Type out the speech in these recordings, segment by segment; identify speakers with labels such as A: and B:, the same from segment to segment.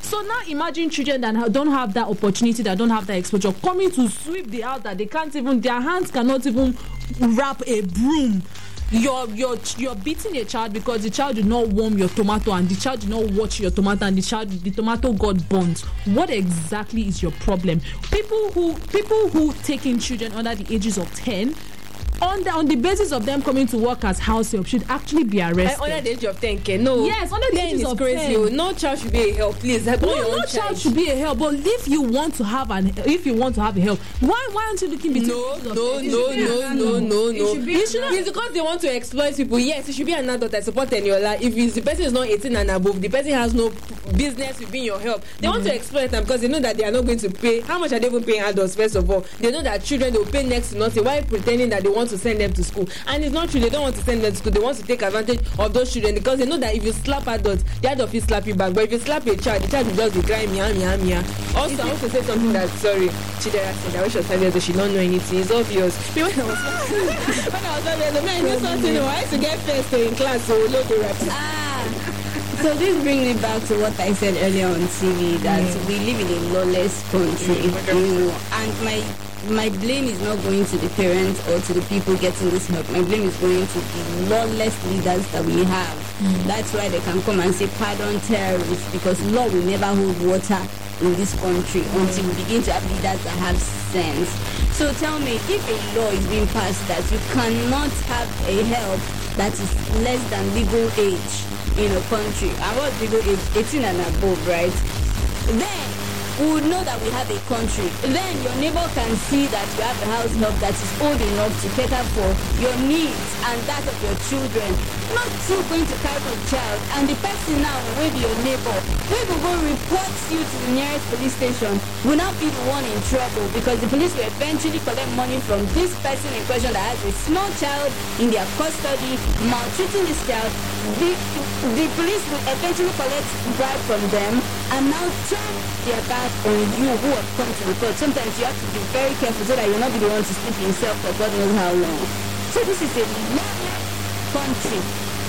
A: So now imagine children that don't have that opportunity, that don't have that exposure, coming to sweep the house that they can't even, their hands cannot even wrap a broom. You're beating a child because the child did not warm your tomato, and the child did not watch your tomato, and the tomato got burnt. What exactly is your problem? People who take in children under the ages of 10, on the basis of them coming to work as house help, should actually be arrested.
B: Under the age of 10, no.
A: Yes, under the age of
B: crazy.
A: 10.
B: No child should be a help, please.
A: No child should be a help. But if you want to have a help, why aren't you looking between?
B: No. It's because they want to exploit people. Yes, it should be an adult that support Eniola. If the person is not 18 and above, the person has no business with being your help. They want to exploit them because they know that they are not going to pay. How much are they even paying adults? First of all, they know that children will pay next to nothing. Why pretending that they want to send them to school? And it's not true. They don't want to send them to school. They want to take advantage of those children because they know that if you slap adults, the adult will slap you back. But if you slap a child, the child will just be crying mia. Also, I want to say something that, sorry, Chidera said that when she was 5 years old, she don't know anything. It's obvious. When I was 5 years old, I knew something. I used to get first in class, so look
C: So this brings me back to what I said earlier on TV, that we live in a lawless country, and my blame is not going to the parents or to the people getting this help. My blame is going to the lawless leaders that we have. That's why they can come and say pardon terrorists, because law will never hold water in this country until we begin to have leaders that have sense. So tell me, if a law is being passed that you cannot have a help that is less than legal age in a country, and what's legal age? 18 and above, right? Then we would know that we have a country. Then your neighbor can see that you have a house help that is old enough to cater for your needs and that of your children. Not you going to carry for a child, and the person now will be your neighbor. We will go report you to the nearest police station. Will not be the one in trouble, because the police will eventually collect money from this person in question that has a small child in their custody, maltreating this child. The police will eventually collect bribe from them and now turn their back on you who have come to report. Sometimes you have to be very careful so that you'll not be the one to sleep yourself for God knows how long. So this is a lawless country.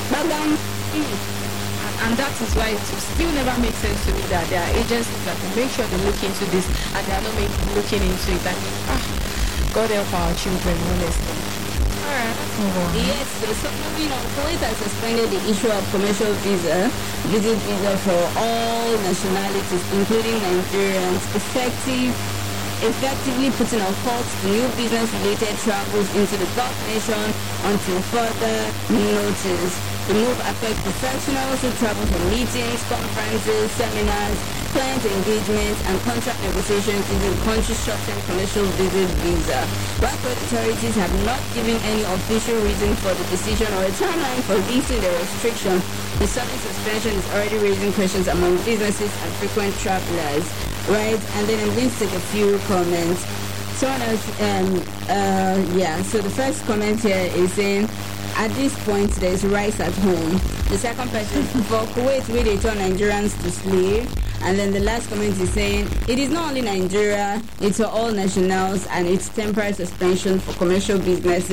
D: And that is why it will still never make sense to me that there are agencies that will make sure they look into this and they are not looking into it. And God help our children, honestly. Alright, let's move on.
C: Yes, so moving on, Kuwait has suspended the issue of commercial visit visa for all nationalities, including Nigerians, effectively putting a halt to new business-related travels into the Gulf nation until further notice. The move affects professionals who travel for meetings, conferences, seminars, client engagements, and contract negotiations using the country's short-term commercial visa. While authorities have not given any official reason for the decision or a timeline for lifting the restriction, the sudden suspension is already raising questions among businesses and frequent travelers. Right, and then I'm going to take a few comments. Someone else, so the first comment here is saying, at this point, there is rice at home. The second person, for Kuwait, where they turn Nigerians to slave. And then the last comment is saying, it is not only Nigeria, it's for all nationals, and it's temporary suspension for commercial business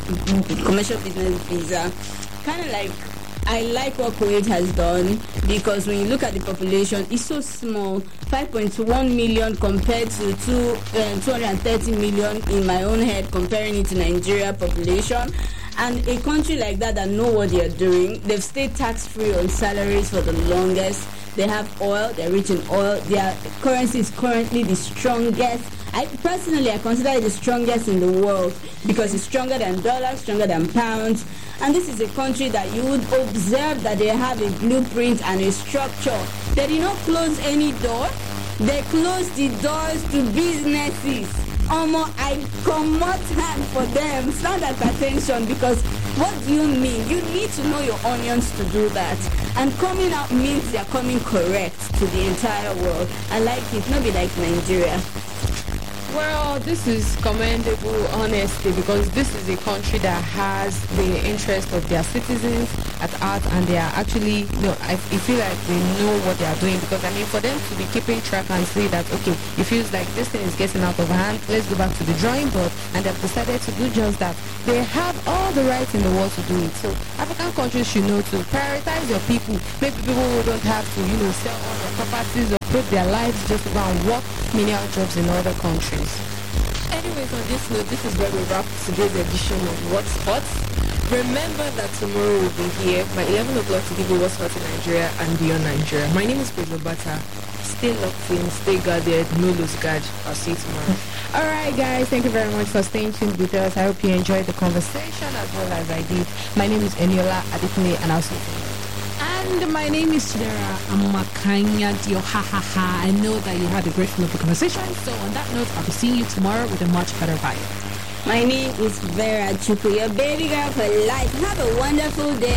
C: visa. Kind of like, I like what Kuwait has done, because when you look at the population, it's so small, 5.1 million compared to 230 million in my own head, comparing it to Nigeria population. And a country like that know what they're doing. They've stayed tax-free on salaries for the longest. They have oil, they're rich in oil. Their currency is currently the strongest. I consider it the strongest in the world, because it's stronger than dollars, stronger than pounds. And this is a country that you would observe that they have a blueprint and a structure. They did not close any door. They closed the doors to businesses. I come out hand for them. Stand at attention, because what do you mean? You need to know your onions to do that. And coming out means they're coming correct to the entire world. I like it, not be like Nigeria.
D: Well, this is commendable, honestly, because this is a country that has the interest of their citizens at heart, and they are actually, I feel like they know what they are doing, because, for them to be keeping track and say that, okay, it feels like this thing is getting out of hand, let's go back to the drawing board, and they've decided to do just that. They have all the rights in the world to do it. So African countries should know to prioritize your people, maybe people who don't have to, sell all their properties put their lives just to go and work menial jobs in other countries.
B: Anyways, on this note, this is where we wrap today's edition of What's Hot. Remember that tomorrow we'll be here by 11 o'clock to give you what's hot in Nigeria and beyond Nigeria. My name is Pedro Bata. Stay locked in, stay guarded, no lose guard. I'll see you tomorrow.
D: Alright guys, thank you very much for staying tuned with us. I hope you enjoyed the conversation as well as I did. My name is Eniola Adikune and I'll see you tomorrow.
A: And my name is Chidera Amakanya Dio. Ha ha ha. I know that you had a great fun of the conversation. So on that note, I'll be seeing you tomorrow with a much better vibe.
C: My name is Vera Chuku, your baby girl for life. Have a wonderful day.